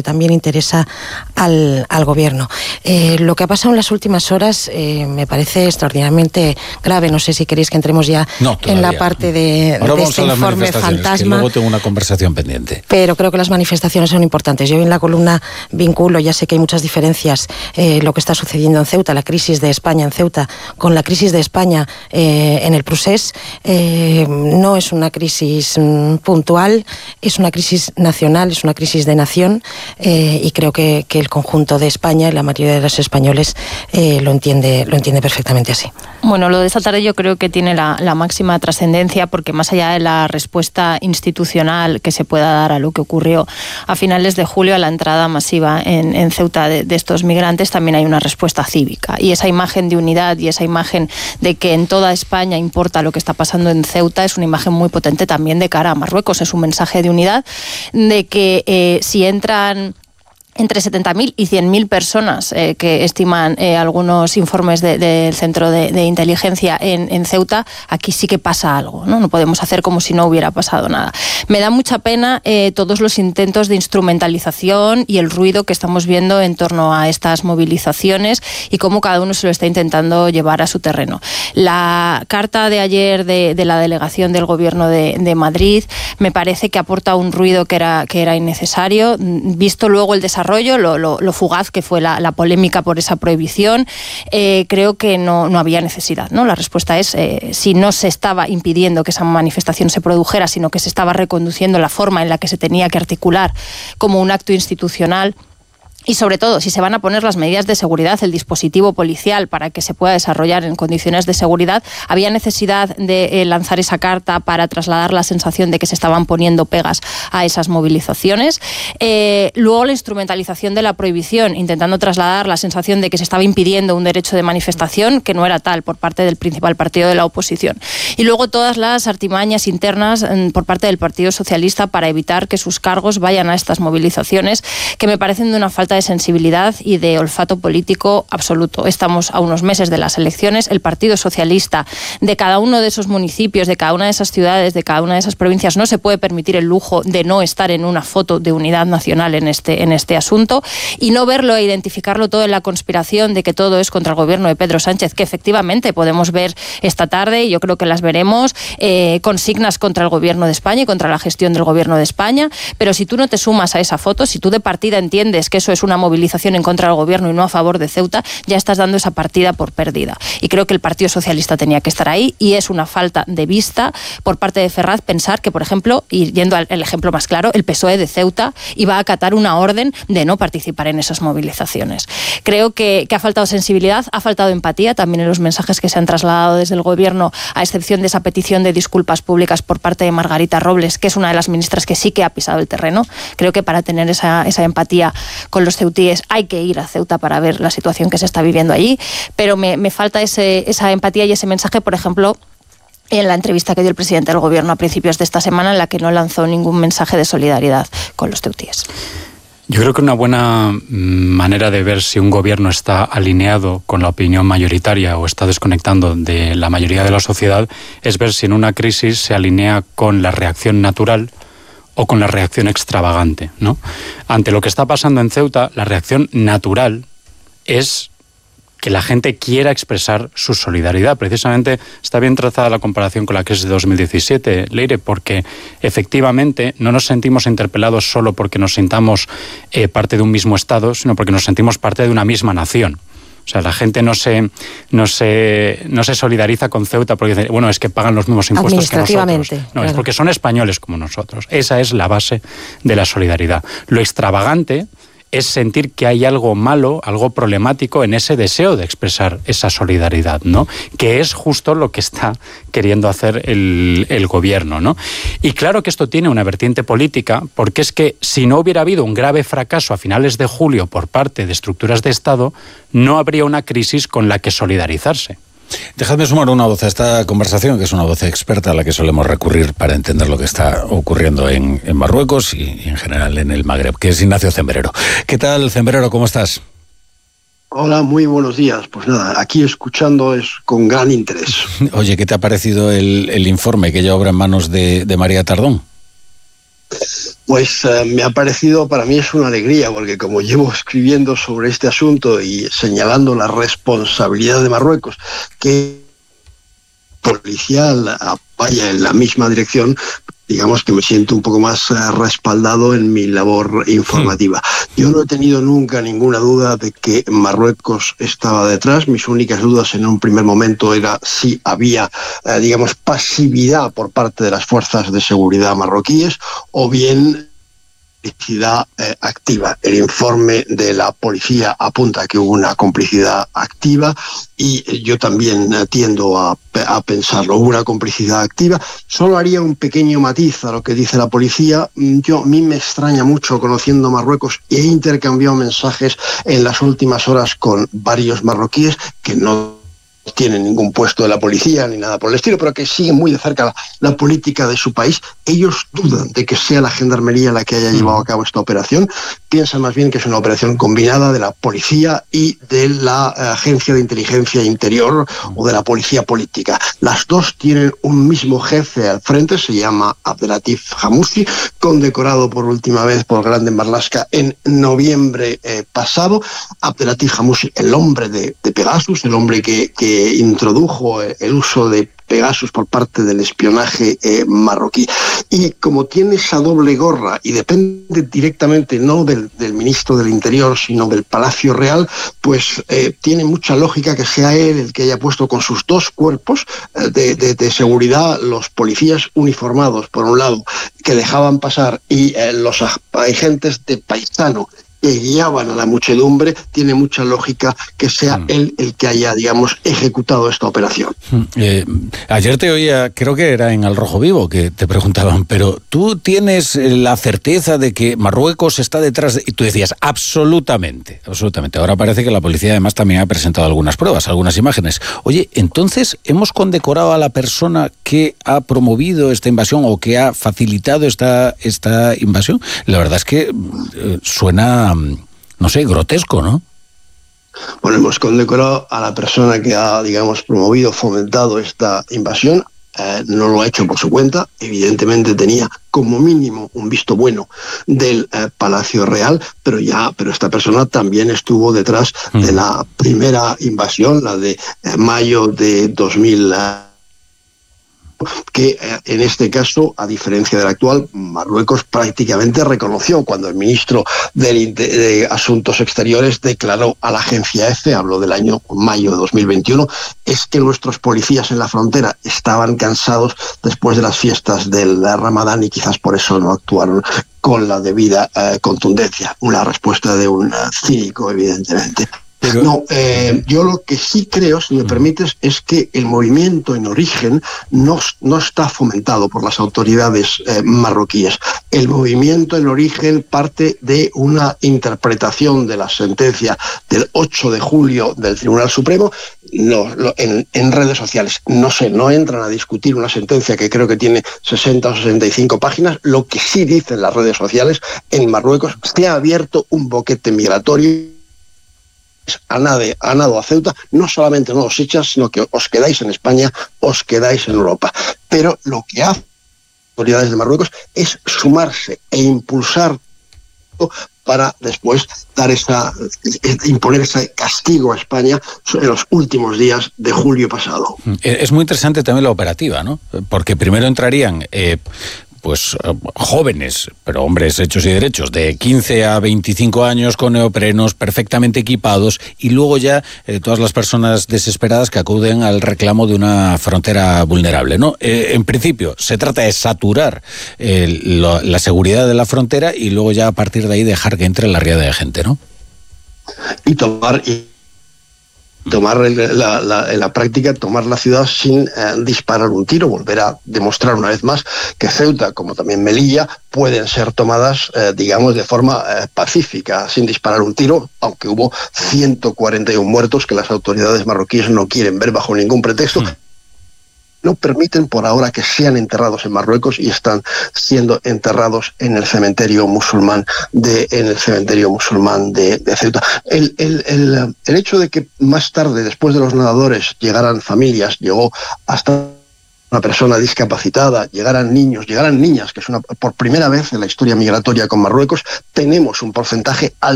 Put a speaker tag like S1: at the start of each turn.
S1: también interesa al gobierno. Lo que ha pasado en las últimas horas me parece extraordinariamente grave. No sé si queréis que entremos ya en la parte de este informe fantasma.
S2: Que luego tengo una conversación pendiente.
S1: Pero creo que las manifestaciones son importantes. Yo en la columna vinculo, ya sé que hay muchas diferencias, lo que está sucediendo en Ceuta, la crisis de España en Ceuta, con la crisis de España en el Prusés. No es una crisis puntual, es una crisis nacional, es una crisis de nación, y creo que el conjunto de España y la mayoría de los españoles lo entiende perfectamente así.
S3: Bueno, lo de esta tarde yo creo que tiene la máxima trascendencia, porque más allá de la respuesta institucional que se pueda dar a lo que ocurrió a finales de julio, a la entrada masiva en Ceuta de estos migrantes, también hay una respuesta cívica, y esa imagen de unidad y esa imagen de que en toda España importa lo que está pasando en Ceuta es una imagen muy potente también de cara a Marruecos. Es un mensaje de unidad, de que si entran entre 70.000 y 100.000 personas, que estiman algunos informes del Centro de Inteligencia en Ceuta, aquí sí que pasa algo, ¿no? No podemos hacer como si no hubiera pasado nada. Me da mucha pena todos los intentos de instrumentalización y el ruido que estamos viendo en torno a estas movilizaciones y cómo cada uno se lo está intentando llevar a su terreno. La carta de ayer de la delegación del Gobierno de Madrid me parece que aporta un ruido que era innecesario, visto luego el desarrollo, lo fugaz que fue la polémica por esa prohibición. Creo que no había necesidad, ¿no? La respuesta es, si no se estaba impidiendo que esa manifestación se produjera, sino que se estaba reconduciendo la forma en la que se tenía que articular como un acto institucional, y sobre todo, si se van a poner las medidas de seguridad, el dispositivo policial para que se pueda desarrollar en condiciones de seguridad, había necesidad de lanzar esa carta para trasladar la sensación de que se estaban poniendo pegas a esas movilizaciones. Luego la instrumentalización de la prohibición, intentando trasladar la sensación de que se estaba impidiendo un derecho de manifestación, que no era tal por parte del principal partido de la oposición. Y luego todas las artimañas internas por parte del Partido Socialista para evitar que sus cargos vayan a estas movilizaciones, que me parecen de una falta de sensibilidad y de olfato político absoluto. Estamos a unos meses de las elecciones. El Partido Socialista de cada uno de esos municipios, de cada una de esas ciudades, de cada una de esas provincias, no se puede permitir el lujo de no estar en una foto de unidad nacional en este asunto, y no verlo e identificarlo todo en la conspiración de que todo es contra el gobierno de Pedro Sánchez, que efectivamente podemos ver esta tarde, y yo creo que las veremos, consignas contra el gobierno de España y contra la gestión del gobierno de España, pero si tú no te sumas a esa foto, si tú de partida entiendes que eso es una movilización en contra del gobierno y no a favor de Ceuta, ya estás dando esa partida por perdida. Y creo que el Partido Socialista tenía que estar ahí, y es una falta de vista por parte de Ferraz pensar que, por ejemplo, y yendo al ejemplo más claro, el PSOE de Ceuta iba a acatar una orden de no participar en esas movilizaciones. Creo que ha faltado sensibilidad, ha faltado empatía también en los mensajes que se han trasladado desde el gobierno, a excepción de esa petición de disculpas públicas por parte de Margarita Robles, que es una de las ministras que sí que ha pisado el terreno. Creo que para tener esa empatía con los ceutíes hay que ir a Ceuta para ver la situación que se está viviendo allí, pero me falta esa empatía y ese mensaje, por ejemplo, en la entrevista que dio el presidente del gobierno a principios de esta semana, en la que no lanzó ningún mensaje de solidaridad con los ceutíes.
S4: Yo creo que una buena manera de ver si un gobierno está alineado con la opinión mayoritaria o está desconectando de la mayoría de la sociedad es ver si en una crisis se alinea con la reacción natural o con la reacción extravagante, ¿no? Ante lo que está pasando en Ceuta, la reacción natural es que la gente quiera expresar su solidaridad. Precisamente está bien trazada la comparación con la crisis de 2017, Leire, porque efectivamente no nos sentimos interpelados solo porque nos sintamos parte de un mismo Estado, sino porque nos sentimos parte de una misma nación. O sea, la gente no se solidariza con Ceuta porque dice, bueno, es que pagan los mismos impuestos que nosotros. No, claro. Es porque son españoles como nosotros. Esa es la base de la solidaridad. Lo extravagante es sentir que hay algo malo, algo problemático en ese deseo de expresar esa solidaridad, ¿no? Que es justo lo que está queriendo hacer el gobierno, ¿no? Y claro que esto tiene una vertiente política, porque es que si no hubiera habido un grave fracaso a finales de julio por parte de estructuras de Estado, no habría una crisis con la que solidarizarse.
S2: Dejadme sumar una voz a esta conversación, que es una voz experta a la que solemos recurrir para entender lo que está ocurriendo en Marruecos y en general en el Magreb, que es Ignacio Cembrero. ¿Qué tal, Cembrero? ¿Cómo estás?
S5: Hola, muy buenos días. Pues nada, aquí escuchando con gran interés.
S2: Oye, ¿qué te ha parecido el informe que ya obra en manos de María Tardón?
S5: Pues me ha parecido, para mí es una alegría, porque como llevo escribiendo sobre este asunto y señalando la responsabilidad de Marruecos, que policial vaya en la misma dirección, digamos que me siento un poco más respaldado en mi labor informativa. Yo no he tenido nunca ninguna duda de que Marruecos estaba detrás. Mis únicas dudas en un primer momento era si había, digamos, pasividad por parte de las fuerzas de seguridad marroquíes o bien complicidad activa. El informe de la policía apunta a que hubo una complicidad activa y yo también tiendo a pensarlo. Hubo una complicidad activa. Solo haría un pequeño matiz a lo que dice la policía. A mí me extraña mucho, conociendo Marruecos, y he intercambiado mensajes en las últimas horas con varios marroquíes que no tienen ningún puesto de la policía ni nada por el estilo, pero que siguen muy de cerca la política de su país. Ellos dudan de que sea la gendarmería la que haya llevado a cabo esta operación. Piensan más bien que es una operación combinada de la policía y de la agencia de inteligencia interior o de la policía política. Las dos tienen un mismo jefe al frente, se llama Abdelatif Hammoussi, condecorado por última vez por Grande Marlaska en noviembre pasado. Abdelatif Hammoussi, el hombre de Pegasus, el hombre que introdujo el uso de Pegasus por parte del espionaje marroquí. Y como tiene esa doble gorra y depende directamente no del ministro del Interior, sino del Palacio Real, pues tiene mucha lógica que sea él el que haya puesto con sus dos cuerpos de seguridad, los policías uniformados, por un lado, que dejaban pasar, y los agentes de paisano que guiaban a la muchedumbre. Tiene mucha lógica que sea él el que haya, digamos, ejecutado esta operación.
S2: Ayer te oía, creo que era en Al Rojo Vivo, que te preguntaban, pero ¿tú tienes la certeza de que Marruecos está detrás? Y tú decías, absolutamente, absolutamente. Ahora parece que la policía además también ha presentado algunas pruebas, algunas imágenes. Oye, entonces, ¿hemos condecorado a la persona que ha promovido esta invasión o que ha facilitado esta invasión? La verdad es que suena, no sé, grotesco, ¿no?
S5: Bueno, hemos condecorado a la persona que ha, digamos, promovido, fomentado esta invasión. No lo ha hecho por su cuenta. Evidentemente tenía como mínimo un visto bueno del Palacio Real, pero esta persona también estuvo detrás de la primera invasión, la de mayo de 2000. Que en este caso, a diferencia del actual, Marruecos prácticamente reconoció cuando el ministro de Asuntos Exteriores declaró a la agencia EFE, habló del año mayo de 2021, es que nuestros policías en la frontera estaban cansados después de las fiestas del Ramadán y quizás por eso no actuaron con la debida contundencia. Una respuesta de un cínico, evidentemente. Pero... No, yo lo que sí creo, si me permites, es que el movimiento en origen no está fomentado por las autoridades marroquíes. El movimiento en origen parte de una interpretación de la sentencia del 8 de julio del Tribunal Supremo en redes sociales. No sé, no entran a discutir una sentencia que creo que tiene 60 o 65 páginas. Lo que sí dicen las redes sociales, en Marruecos se ha abierto un boquete migratorio a nado a Ceuta. No solamente no os echas, sino que os quedáis en España, os quedáis en Europa. Pero lo que hacen las autoridades de Marruecos es sumarse e impulsar para después imponer ese castigo a España en los últimos días de julio pasado.
S2: Es muy interesante también la operativa, ¿no? Porque primero entrarían pues jóvenes, pero hombres hechos y derechos, de 15 a 25 años con neoprenos, perfectamente equipados, y luego ya todas las personas desesperadas que acuden al reclamo de una frontera vulnerable, ¿no? En principio, se trata de saturar la seguridad de la frontera y luego ya a partir de ahí dejar que entre la riada de gente, ¿no?
S5: Y tomar en la práctica, tomar la ciudad sin disparar un tiro, volver a demostrar una vez más que Ceuta, como también Melilla, pueden ser tomadas, digamos, de forma pacífica, sin disparar un tiro, aunque hubo 141 muertos que las autoridades marroquíes no quieren ver bajo ningún pretexto. No permiten por ahora que sean enterrados en Marruecos y están siendo enterrados en el cementerio musulmán de Ceuta. El hecho de que más tarde, después de los nadadores, llegaran familias, llegó hasta una persona discapacitada, llegaran niños, llegaran niñas, que es por primera vez en la historia migratoria con Marruecos, tenemos un porcentaje alto